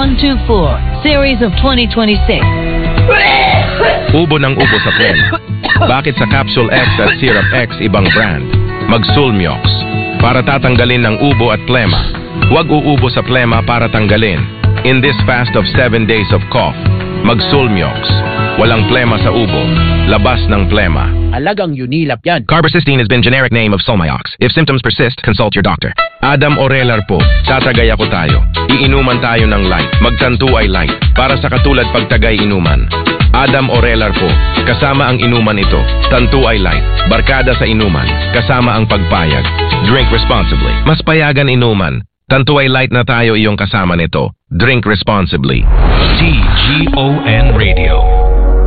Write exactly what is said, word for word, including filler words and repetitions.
one two four, series of twenty twenty-six. Ubo ng ubo sa plema. Bakit sa Capsule X at Syrup X ibang brand? Mag-Sulmiox para tatanggalin ng ubo at plema. Huwag uubo sa plema para tanggalin. In this fast of seven days of cough, Mag-Sulmiox. Walang plema sa ubo. Labas ng plema. Alagang Unilap yan. Carbacystine has been generic name of Solmiox. If symptoms persist, consult your doctor. Adam Orelar po. Tatagay ako tayo. Iinuman tayo ng light. Magtanto ay light. Para sa katulad pagtagay inuman. Adam Orelar po. Kasama ang inuman ito. Tanto ay light. Barkada sa inuman. Kasama ang pagpayag. Drink responsibly. Mas payagan inuman. Tanto ay light na tayo iyong kasama nito. Drink responsibly. T G O N Radio.